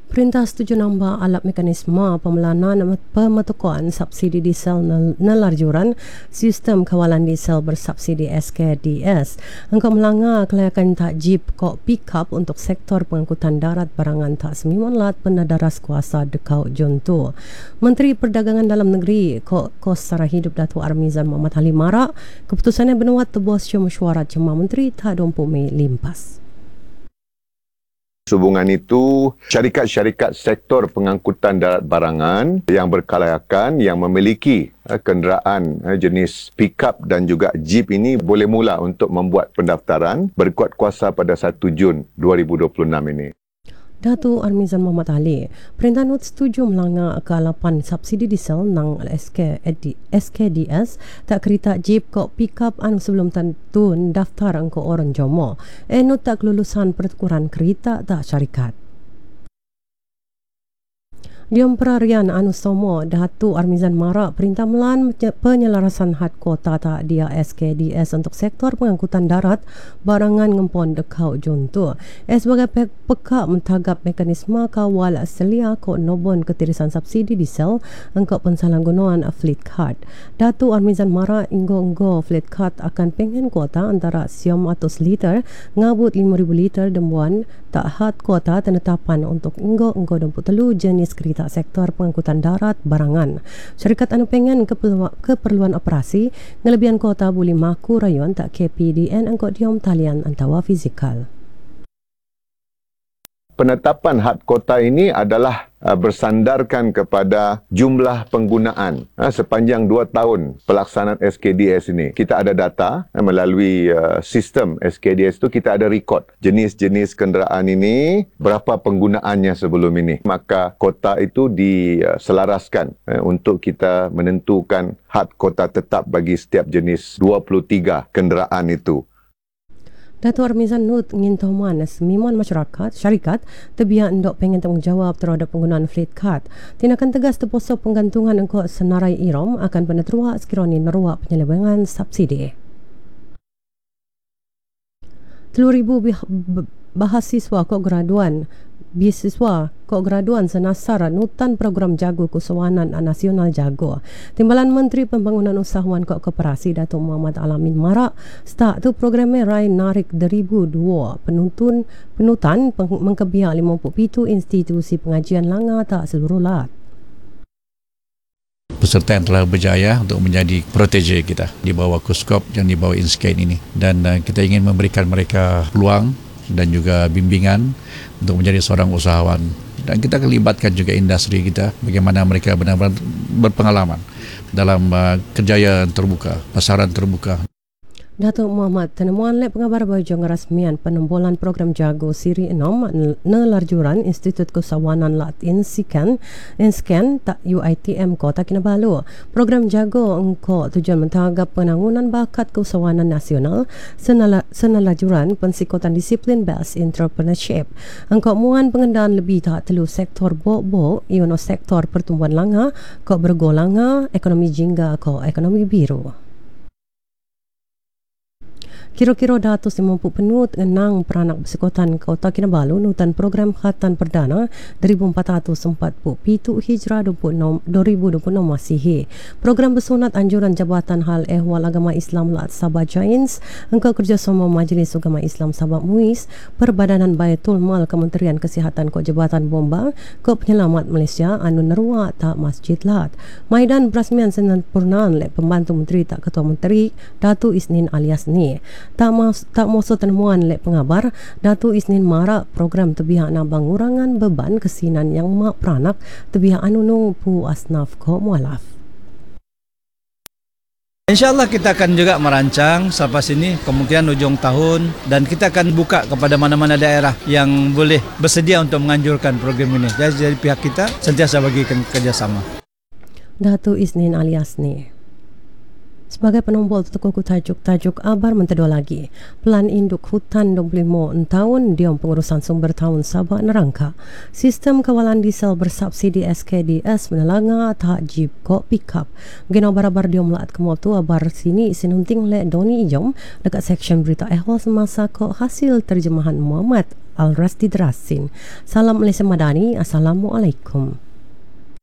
Perintah setuju nambah alat mekanisme pemelanan pemetukan subsidi diesel nelarjuran sistem kawalan diesel bersubsidi SKDS. Engkau melanggar kelayakan takjib kok pick-up untuk sektor pengangkutan darat barangan tak semimonlat penadaras kuasa dekau juntu. Menteri Perdagangan Dalam Negeri kos sara hidup Datuk Armizan Mohamad Ali marak keputusannya benuat tebus mesyuarat Jemaah Menteri tak 20 Mei limpas. Sehubungan itu, syarikat-syarikat sektor pengangkutan darat barangan yang berkelayakan yang memiliki kenderaan jenis pick-up dan juga jeep ini boleh mula untuk membuat pendaftaran berkuat kuasa pada 1 Jun 2026 ini. Datuk Armizan Mohamad Ali, Perintah Nut setuju melanggar kalapan subsidi diesel nang SKDS tak kereta jeep kok pick-up sebelum tentu daftar engkau orang jomo. Nut tak kelulusan pertukuran kereta tak syarikat. Diam Perarian Somo, Datuk Armizan marak perintah melan penyelarasan had kota tak dia SKDS untuk sektor pengangkutan darat barangan ngempon dekau juntu. Sebagai pekak mentagap mekanisme kawal selia kok nobon ketirisan subsidi diesel engkau pensalahgunaan fleet card. Datuk Armizan marak inggo fleet card akan pengen kuota antara 100 liter ngabut 5,000 liter dembuan tak had kuota penetapan untuk inggo 23 jenis kereta sektor pengangkutan darat barangan. Syarikat pengen keperluan operasi ngelebihan kota boleh maku rayon tak KPDN engkau diom talian antawa fizikal. Penetapan had kota ini adalah bersandarkan kepada jumlah penggunaan sepanjang 2 tahun pelaksanaan SKDS ini. Kita ada data melalui sistem SKDS itu, kita ada rekod jenis-jenis kenderaan ini, berapa penggunaannya sebelum ini. Maka kota itu diselaraskan untuk kita menentukan had kota tetap bagi setiap jenis 23 kenderaan itu. Datuk Armizan Nut ingin tahuman semimuan masyarakat, syarikat terbiak endok pengen tanggungjawab terhadap penggunaan fleet card. Tindakan tegas terposo penggantungan engkau senarai irom akan peneteruak sekiranya neruak penyelewengan subsidi. 3,000 bahasiswa kok graduan senasar nutan program Jago Kesewanan Nasional Jago. Timbalan Menteri Pembangunan Usahawan kok Koperasi Datuk Muhammad Alamin marak start tu programnya Rai narik 2002 penutan mengkebiak 57 institusi pengajian langa tak seluruh lat. Peserta yang telah berjaya untuk menjadi protege kita di bawah Kuskop yang di bawah InScan ini, dan kita ingin memberikan mereka peluang dan juga bimbingan untuk menjadi seorang usahawan, dan kita akan libatkan juga industri kita bagaimana mereka benar-benar berpengalaman dalam kerjaya terbuka, pasaran terbuka. Datuk Muhammad Tenemuan Lep pengabar baju ngerasmian penembolan program Jago Siri 6 nelarjuran Institut Kesawanan Lat InScan tak UITM Kota Kinabalu. Program Jago engkau tujuan mentagap penangunan bakat kesawanan nasional senelajuran pensikotan disiplin Best Entrepreneurship. Engkau muan pengendaan lebih tak telu sektor bok-bok iono sektor pertumbuhan langa kok bergolanga ekonomi jingga kok ekonomi biru. Kira-kira 250 penut enang peranak bersekutan Kota Kinabalu nutan program khatan perdana 1447 Hijrah 2026 Masihi. Program bersunat anjuran Jabatan Hal Ehwal Agama Islam Lat Sabah Jains engkau kerjasama Majlis Agama Islam Sabah MUIS Perbadanan Baitul Mal Kementerian Kesihatan Kok Jabatan Bomba Kok Penyelamat Malaysia anu nerua tak Masjid Lat. Maidan berasmian sempurnaan lek pembantu menteri tak ketua menteri Datuk Isnin alias ni. Tak maksud temuan lek pengabar Datuk Isnin marak program tebiak na bangurangan beban kesinan yang mak peranak tebiak anu pu asnaf ko mualaf. InsyaAllah kita akan juga merancang selepas ini kemungkinan ujung tahun, dan kita akan buka kepada mana-mana daerah yang boleh bersedia untuk menganjurkan program ini. Jadi pihak kita sentiasa bagikan kerjasama. Datuk Isnin alias ni. Sebagai penombol tutuku tajuk abar mentedua lagi. Pelan induk hutan 25 tahun diom pengurusan sumber tahun Sabah nerangka. Sistem kawalan diesel bersubsidi SKDS menelanga tak jeep kok pick-up. Gena barabar diom laat kemol tu abar sini sinunting le Doni Ijom dekat seksyen berita ehwal semasa kok hasil terjemahan Muhammad Al-Rasdi Drasin. Salam Malaysia Madani. Assalamualaikum.